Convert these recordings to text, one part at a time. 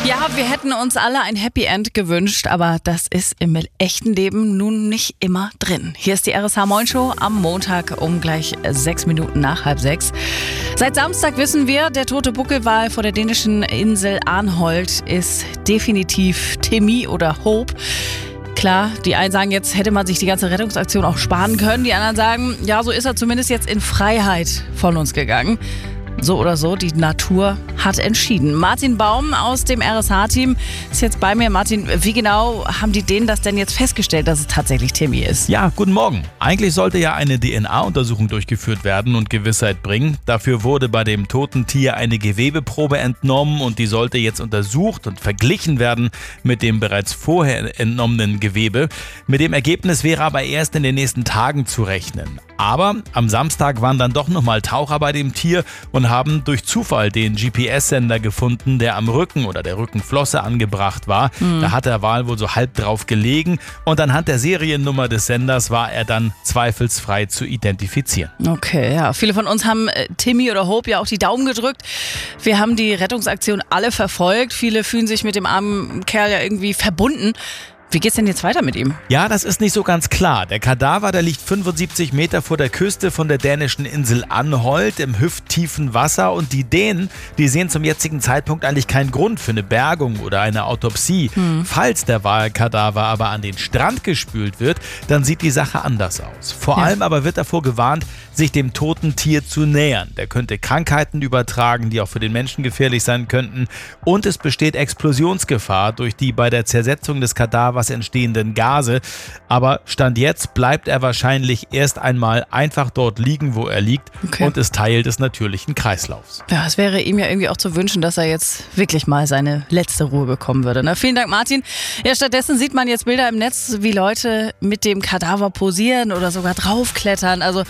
Ja, wir hätten uns alle ein Happy End gewünscht, aber das ist im echten Leben nun nicht immer drin. Hier ist die RSH Moin Show am Montag um gleich 6 Minuten nach 5:30. Seit Samstag wissen wir, der tote Buckelwal vor der dänischen Insel Arnholt ist definitiv Timmy oder Hope. Klar, die einen sagen, jetzt hätte man sich die ganze Rettungsaktion auch sparen können. Die anderen sagen, ja, so ist er zumindest jetzt in Freiheit von uns gegangen. So oder so, die Natur hat entschieden. Martin Baum aus dem RSH-Team ist jetzt bei mir. Martin, wie genau haben die Dänen das denn jetzt festgestellt, dass es tatsächlich Timmy ist? Ja, guten Morgen. Eigentlich sollte ja eine DNA-Untersuchung durchgeführt werden und Gewissheit bringen. Dafür wurde bei dem toten Tier eine Gewebeprobe entnommen und die sollte jetzt untersucht und verglichen werden mit dem bereits vorher entnommenen Gewebe. Mit dem Ergebnis wäre aber erst in den nächsten Tagen zu rechnen. Aber am Samstag waren dann doch nochmal Taucher bei dem Tier und haben durch Zufall den GPS-Sender gefunden, der am Rücken oder der Rückenflosse angebracht war. Da hat der Wal wohl so halb drauf gelegen und anhand der Seriennummer des Senders war er dann zweifelsfrei zu identifizieren. Okay, ja. Viele von uns haben Timmy oder Hope ja auch die Daumen gedrückt. Wir haben die Rettungsaktion alle verfolgt. Viele fühlen sich mit dem armen Kerl ja irgendwie verbunden. Wie geht's denn jetzt weiter mit ihm? Ja, das ist nicht so ganz klar. Der Kadaver, der liegt 75 Meter vor der Küste von der dänischen Insel Arnholt im hüfttiefen Wasser und die Dänen, die sehen zum jetzigen Zeitpunkt eigentlich keinen Grund für eine Bergung oder eine Autopsie. Falls der Walkadaver aber an den Strand gespült wird, dann sieht die Sache anders aus. Vor allem aber wird davor gewarnt, sich dem toten Tier zu nähern. Der könnte Krankheiten übertragen, die auch für den Menschen gefährlich sein könnten. Und es besteht Explosionsgefahr durch die bei der Zersetzung des Kadavers entstehenden Gase. Aber Stand jetzt bleibt er wahrscheinlich erst einmal einfach dort liegen, wo er liegt und ist Teil des natürlichen Kreislaufs. Ja, es wäre ihm ja irgendwie auch zu wünschen, dass er jetzt wirklich mal seine letzte Ruhe bekommen würde. Na, vielen Dank, Martin. Ja, stattdessen sieht man jetzt Bilder im Netz, wie Leute mit dem Kadaver posieren oder sogar draufklettern. Also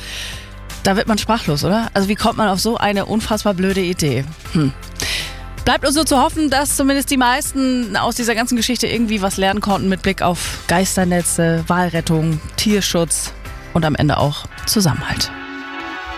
da wird man sprachlos, oder? Also wie kommt man auf so eine unfassbar blöde Idee? Bleibt uns nur zu hoffen, dass zumindest die meisten aus dieser ganzen Geschichte irgendwie was lernen konnten mit Blick auf Geisternetze, Walrettung, Tierschutz und am Ende auch Zusammenhalt.